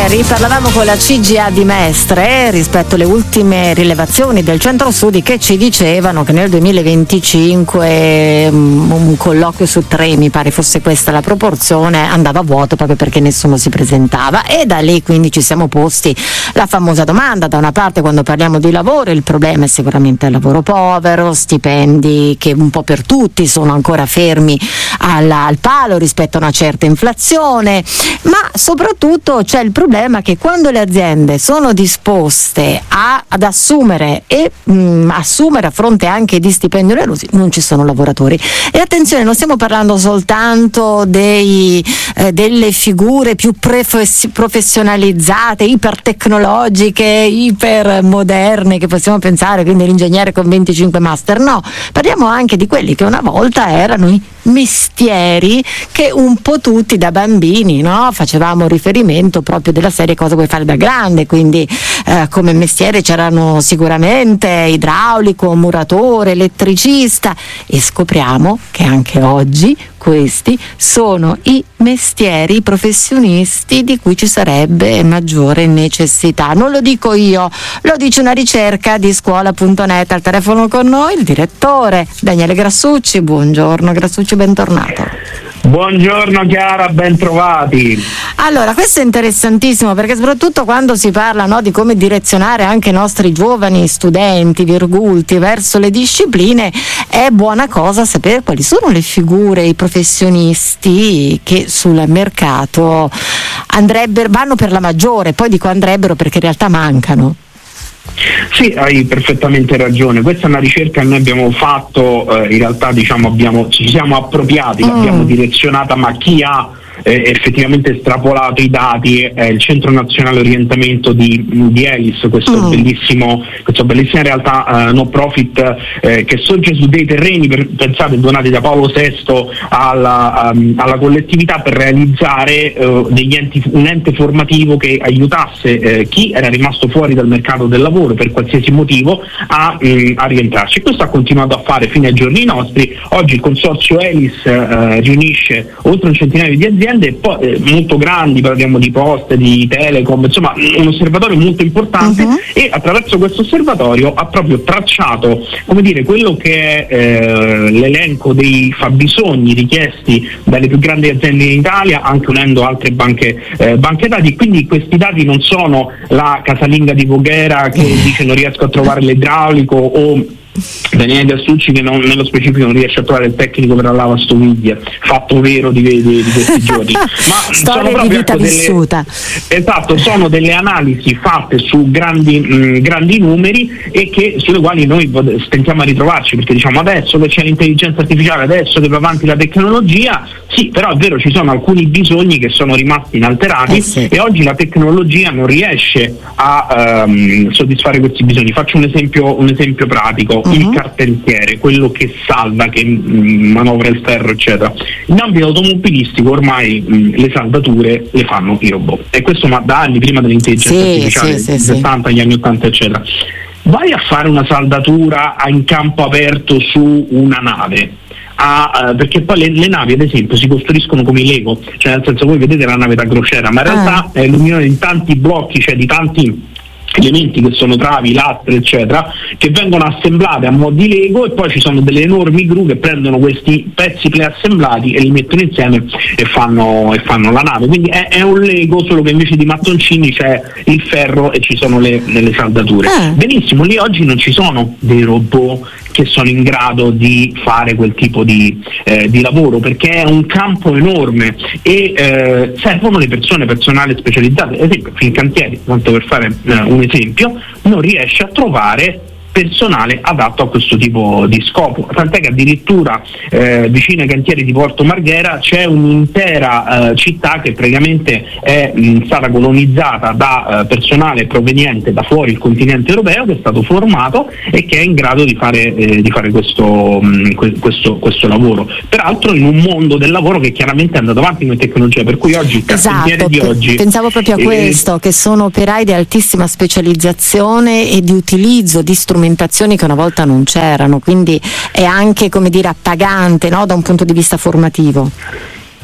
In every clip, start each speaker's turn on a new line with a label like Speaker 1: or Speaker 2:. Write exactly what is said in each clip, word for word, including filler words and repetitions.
Speaker 1: ieri parlavamo con la C G A di Mestre rispetto alle ultime rilevazioni del centro studi che ci dicevano che nel duemilaventicinque um, un colloquio su tre, mi pare fosse questa la proporzione, andava a vuoto proprio perché nessuno si presentava, e da lì quindi ci siamo posti la famosa domanda: da una parte, quando parliamo di lavoro, il problema è sicuramente il lavoro povero, stipendi che un po' per tutti sono ancora fermi alla, al palo rispetto a una certa inflazione, ma soprattutto c'è il problema che quando le aziende sono disposte a, ad assumere e mh, assumere a fronte anche di stipendi onerosi, non ci sono lavoratori. E attenzione, non stiamo parlando soltanto dei, eh, delle figure più prefes- professionalizzate, ipertecnologiche, ipermoderne che possiamo pensare, quindi l'ingegnere con venticinque master, no, parliamo anche di quelli che una volta erano i mestieri che un po' tutti da bambini, no, facevamo riferimento proprio della serie cosa vuoi fare da grande, quindi eh, come mestiere c'erano sicuramente idraulico, muratore, elettricista, e scopriamo che anche oggi questi sono i mestieri, i professionisti di cui ci sarebbe maggiore necessità. Non lo dico io, lo dice una ricerca di scuola punto net. Al telefono con noi il direttore Daniele Grassucci. Buongiorno Grassucci, bentornato.
Speaker 2: Buongiorno Chiara, ben trovati.
Speaker 1: Allora, questo è interessantissimo perché soprattutto quando si parla, no, di come direzionare anche i nostri giovani studenti virgulti verso le discipline, è buona cosa sapere quali sono le figure, i professionisti che sul mercato andrebbero, vanno per la maggiore, poi dico andrebbero perché in realtà mancano.
Speaker 2: Sì, hai perfettamente ragione. Questa è una ricerca che noi abbiamo fatto, eh, in realtà diciamo abbiamo, ci siamo appropriati, mm. l'abbiamo direzionata, ma chi ha eh, effettivamente estrapolato i dati è il Centro Nazionale Orientamento di, di Elis, questo mm. bellissimo, questa bellissima realtà eh, no profit eh, che sorge su dei terreni, per, pensate, donati da Paolo sesto alla, um, alla collettività per realizzare uh, degli enti, un ente formativo che aiutasse eh, chi era rimasto fuori dal mercato del lavoro per qualsiasi motivo a, mh, a rientrarci. Questo ha continuato a fare fino ai giorni nostri. Oggi il consorzio Elis eh, riunisce oltre un centinaio di aziende, poi, eh, molto grandi, parliamo di Poste, di Telecom, insomma un osservatorio molto importante, uh-huh. e attraverso questo osservatorio ha proprio tracciato, come dire, quello che è eh, l'elenco dei fabbisogni richiesti dalle più grandi aziende in Italia, anche unendo altre banche, eh, banche dati. Quindi questi dati non sono la casalinga di Voghera che dice non riesco a trovare l'idraulico, o Daniele Grassucci che non, nello specifico non riesce a trovare il tecnico per la lavastoviglie, fatto vero di, di, di questi giorni, ma
Speaker 1: storia
Speaker 2: sono
Speaker 1: di vita
Speaker 2: ecco,
Speaker 1: vissuta.
Speaker 2: Delle, esatto, sono delle analisi fatte su grandi, mh, grandi numeri, e che sulle quali noi stentiamo a ritrovarci, perché diciamo adesso che c'è l'intelligenza artificiale, adesso che va avanti la tecnologia, sì, però è vero, ci sono alcuni bisogni che sono rimasti inalterati, eh sì. e oggi la tecnologia non riesce a um, soddisfare questi bisogni. Faccio un esempio, un esempio pratico. Uh-huh. Il carpentiere, quello che salda, che mh, manovra il ferro, eccetera. In ambito automobilistico ormai mh, le saldature le fanno i robot, e questo ma da anni, prima dell'intelligenza sì, artificiale, sì, sì, settanta, sì. gli anni ottanta, eccetera. Vai a fare una saldatura in campo aperto su una nave. Ah, uh, perché poi le, le navi ad esempio si costruiscono come i Lego, cioè nel senso, voi vedete la nave da crociera, ma in realtà ah. è l'unione di tanti blocchi, cioè di tanti elementi che sono travi, lastre, eccetera, che vengono assemblate a mo' di Lego, e poi ci sono delle enormi gru che prendono questi pezzi preassemblati e li mettono insieme e fanno, e fanno la nave. Quindi è, è un Lego, solo che invece di mattoncini c'è il ferro e ci sono le, le saldature. Ah. Benissimo, lì oggi non ci sono dei robot che sono in grado di fare quel tipo di, eh, di lavoro, perché è un campo enorme e eh, servono le persone, personale specializzato. Ad esempio Fincantieri, tanto per fare eh, un esempio, non riesce a trovare personale adatto a questo tipo di scopo, tant'è che addirittura eh, vicino ai cantieri di Porto Marghera c'è un'intera eh, città che praticamente è mh, stata colonizzata da eh, personale proveniente da fuori il continente europeo, che è stato formato e che è in grado di fare, eh, di fare questo, mh, questo, questo lavoro, peraltro in un mondo del lavoro che chiaramente è andato avanti con tecnologia, per cui oggi il carpentiere
Speaker 1: esatto,
Speaker 2: di oggi
Speaker 1: pensavo proprio a questo, eh, che sono operai di altissima specializzazione e di utilizzo di strumenti che una volta non c'erano, quindi è anche, come dire, appagante, no, da un punto di vista formativo.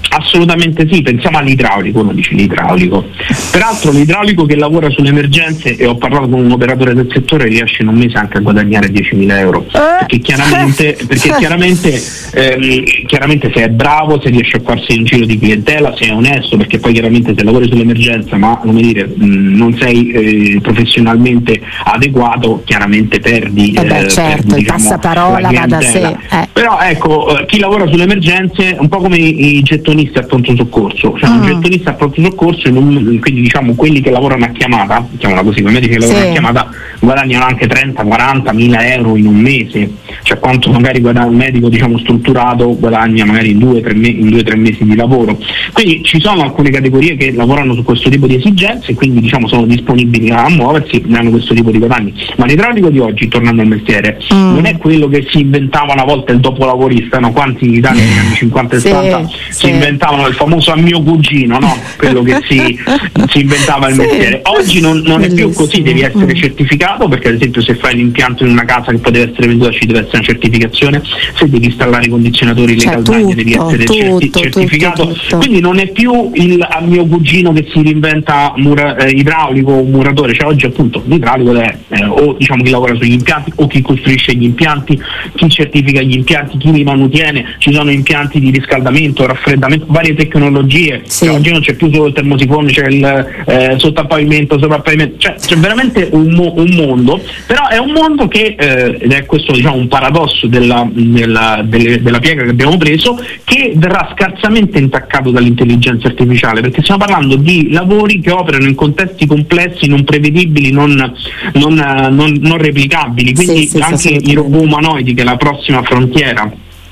Speaker 2: Assolutamente sì, pensiamo all'idraulico, uno dice l'idraulico. Peraltro l'idraulico che lavora sulle emergenze, e ho parlato con un operatore del settore, riesce in un mese anche a guadagnare diecimila euro. Perché chiaramente, perché chiaramente, ehm, chiaramente se è bravo, se riesce a farsi un giro di clientela, se è onesto, perché poi chiaramente se lavori sull'emergenza ma come dire mh, non sei eh, professionalmente adeguato, chiaramente perdi,
Speaker 1: eh beh,
Speaker 2: eh,
Speaker 1: certo,
Speaker 2: perdi,
Speaker 1: il
Speaker 2: diciamo,
Speaker 1: passaparola va da sé. Eh.
Speaker 2: Però ecco, eh, chi lavora sulle emergenze è un po' come i, i gettonisti a pronto soccorso, cioè mm. un gettonista a pronto soccorso, in un, quindi diciamo quelli che lavorano a chiamata, diciamola così, quei medici che lavorano sì. a chiamata guadagnano anche trenta quaranta mila euro in un mese, cioè quanto magari guadagna un medico diciamo strutturato guadagna magari in due tre me- in due tre mesi di lavoro. Quindi ci sono alcune categorie che lavorano su questo tipo di esigenze e quindi diciamo sono disponibili a muoversi e hanno questo tipo di guadagni. Ma l'idraulico di oggi, tornando al mestiere, mm. non è quello che si inventava una volta il dopolavorista, no? Quanti in Italia negli anni cinquanta e settanta sì, si sì. inventavano il famoso a mio cugino, no? Quello che si, si inventava il sì. mestiere. Oggi non, non è più così, devi essere mm. certificato, perché ad esempio se fai l'impianto in una casa che può essere venduta ci deve essere una certificazione, se devi installare i condizionatori,
Speaker 1: cioè,
Speaker 2: le caldaie
Speaker 1: tutto,
Speaker 2: devi essere
Speaker 1: tutto,
Speaker 2: certi- certificato,
Speaker 1: tutto, tutto.
Speaker 2: Quindi non è più il a mio cugino che si reinventa mura, eh, idraulico o muratore, cioè oggi appunto l'idraulico è eh, o diciamo chi lavora sugli impianti o chi costruisce gli impianti, chi certifica gli impianti, chi li manutiene, ci sono impianti di riscaldamento, raffreddamento, varie tecnologie,
Speaker 1: sì.
Speaker 2: cioè, oggi non c'è più solo il termosifone, c'è il eh, sottopavimento, soprappavimento, cioè c'è veramente un, mo- un mondo, però è un mondo che, eh, ed è questo diciamo un paradosso della, della, delle, della piega che abbiamo preso, che verrà scarsamente intaccato dall'intelligenza artificiale, perché stiamo parlando di lavori che operano in contesti complessi, non prevedibili, non, non, non, non replicabili, quindi sì, sì, anche i robot umanoidi, che è la prossima frontiera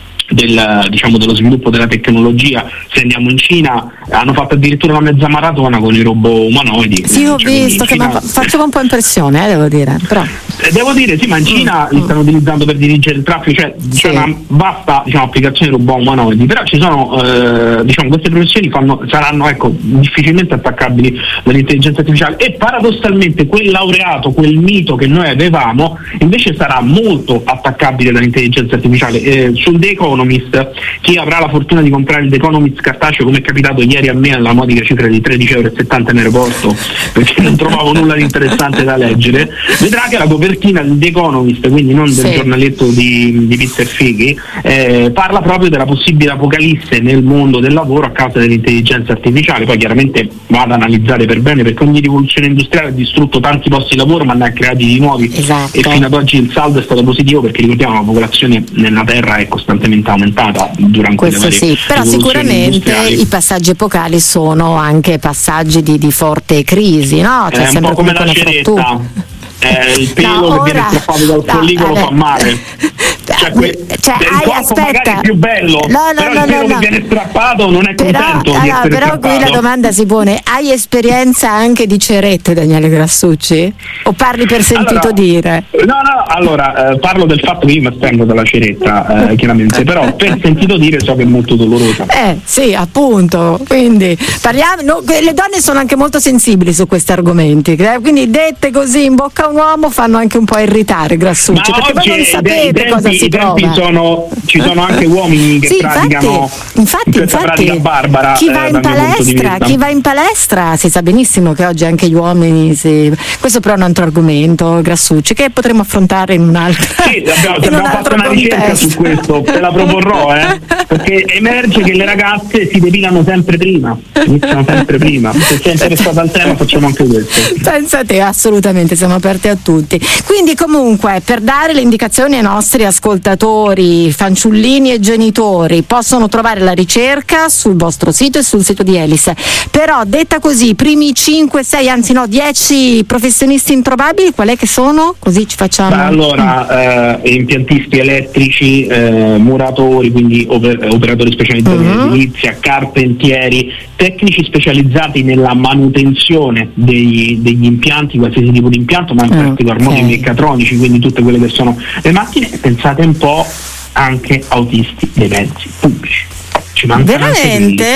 Speaker 2: del, diciamo, dello sviluppo della tecnologia. Se andiamo in Cina hanno fatto addirittura una mezza maratona con i robot umanoidi.
Speaker 1: Sì, ho cioè, visto che Cina... faceva un po' impressione, eh, devo dire. Però.
Speaker 2: Devo dire sì, ma in Cina mm. li stanno utilizzando per dirigere il traffico, cioè sì. c'è una vasta diciamo, applicazione di robot umanoidi, però ci sono eh, diciamo queste professioni fanno, saranno ecco difficilmente attaccabili dall'intelligenza artificiale, e paradossalmente quel laureato, quel mito che noi avevamo invece sarà molto attaccabile dall'intelligenza artificiale. Eh, sul The Economist, chi avrà la fortuna di comprare il The Economist cartaceo, come è capitato ieri a me alla modica cifra di tredici euro e settanta in aeroporto perché non trovavo nulla di interessante da leggere, vedrà che la copertina del The Economist, quindi non del sì. giornaletto di, di Pizza e Fighi, eh, parla proprio della possibile apocalisse nel mondo del lavoro a causa dell'intelligenza artificiale. Poi chiaramente va ad analizzare per bene, perché ogni rivoluzione industriale ha distrutto tanti posti di lavoro ma ne ha creati di nuovi,
Speaker 1: esatto.
Speaker 2: e fino ad oggi il saldo è stato positivo, perché ricordiamo la popolazione nella Terra è costantemente aumentata durante
Speaker 1: questo
Speaker 2: le varie
Speaker 1: sì, però sicuramente i passaggi epocali sono anche passaggi di, di forte crisi, no? C'è
Speaker 2: è un
Speaker 1: sempre
Speaker 2: po' come la ceretta, eh, il pelo no, che viene strappato dal follicolo no, fa male. Cioè, que-
Speaker 1: cioè,
Speaker 2: il
Speaker 1: hai,
Speaker 2: corpo
Speaker 1: aspetta.
Speaker 2: magari è più bello,
Speaker 1: no, no,
Speaker 2: però
Speaker 1: no,
Speaker 2: il pelo
Speaker 1: no,
Speaker 2: che
Speaker 1: no.
Speaker 2: viene strappato non è
Speaker 1: però,
Speaker 2: contento
Speaker 1: allora,
Speaker 2: di essere
Speaker 1: però
Speaker 2: strappato.
Speaker 1: qui la domanda si pone: hai esperienza anche di cerette, Daniele Grassucci? O parli per sentito
Speaker 2: allora,
Speaker 1: dire?
Speaker 2: No, no, allora eh, parlo del fatto che io mi astengo dalla ceretta, eh, chiaramente, però per sentito dire so che è molto dolorosa.
Speaker 1: Eh sì, appunto, quindi parliamo, no, le donne sono anche molto sensibili su questi argomenti, eh, quindi dette così in bocca a un uomo fanno anche un po' irritare Grassucci,
Speaker 2: ma
Speaker 1: perché voi non sapete
Speaker 2: tempi,
Speaker 1: cosa si
Speaker 2: i tempi
Speaker 1: prova.
Speaker 2: Sono, ci sono anche uomini che
Speaker 1: sì,
Speaker 2: praticano
Speaker 1: infatti,
Speaker 2: questa
Speaker 1: infatti,
Speaker 2: pratica barbara.
Speaker 1: Chi va
Speaker 2: eh,
Speaker 1: in palestra, chi va in palestra si sa benissimo che oggi anche gli uomini si... questo però è un altro argomento, Grassucci, che potremo affrontare in un altro
Speaker 2: sì, abbiamo, in abbiamo un fatto una contesto. Ricerca su questo, te la proporrò, eh, perché emerge che le ragazze si depilano sempre prima, iniziano sempre prima. Se sei interessata al tema facciamo anche questo.
Speaker 1: Pensate, assolutamente, siamo aperti a tutti. Quindi comunque, per dare le indicazioni ai nostri ascoltatori, fanciullini e genitori, possono trovare la ricerca sul vostro sito e sul sito di Elis. Però detta così, i primi cinque, sei, anzi no, dieci professionisti introvabili, qual è che sono? Così ci facciamo.
Speaker 2: Ma allora, eh, impiantisti elettrici, eh, muratori, quindi oper- operatori specializzati uh-huh. in edilizia, carpentieri, tecnici specializzati nella manutenzione dei, degli impianti, qualsiasi tipo di impianto, ma in
Speaker 1: uh,
Speaker 2: particolar modo
Speaker 1: okay.
Speaker 2: i meccatronici, quindi tutte quelle che sono le macchine. Pensate un po' anche autisti dei mezzi pubblici. Ci mancano
Speaker 1: veramente?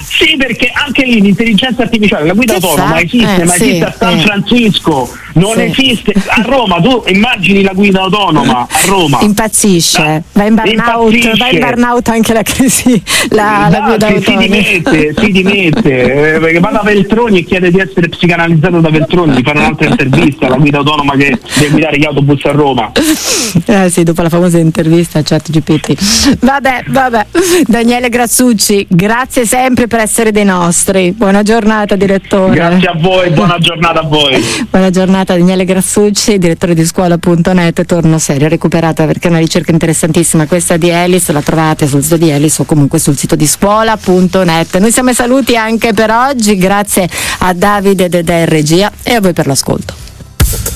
Speaker 2: Sì, perché anche lì l'intelligenza artificiale, la guida
Speaker 1: Che
Speaker 2: autonoma
Speaker 1: fa?
Speaker 2: esiste,
Speaker 1: Eh,
Speaker 2: ma
Speaker 1: sì,
Speaker 2: esiste a San
Speaker 1: eh.
Speaker 2: Francisco, non
Speaker 1: Sì.
Speaker 2: esiste a Roma. Tu immagini la guida autonoma a Roma?
Speaker 1: Impazzisce, va in burnout,
Speaker 2: Impazzisce.
Speaker 1: va in burnout anche la crisi, la, la
Speaker 2: No,
Speaker 1: guida
Speaker 2: si, si
Speaker 1: autonoma.
Speaker 2: dimette, si dimette, eh, perché va da Veltroni e chiede di essere psicanalizzato da Veltroni, di fare un'altra intervista alla guida autonoma che deve guidare gli autobus a Roma.
Speaker 1: Eh sì, dopo la famosa intervista a ChatGPT. Vabbè, vabbè. Daniele Grassucci, grazie sempre per essere dei nostri. Buona giornata, direttore.
Speaker 2: Grazie a voi, buona giornata a voi.
Speaker 1: Buona giornata, Daniele Grassucci, direttore di scuola punto net. Torno serio, recuperata perché è una ricerca interessantissima questa di Elis, la trovate sul sito di Elis o comunque sul sito di scuola punto net. Noi siamo ai saluti anche per oggi, grazie a Davide Dedè in regia e a voi per l'ascolto.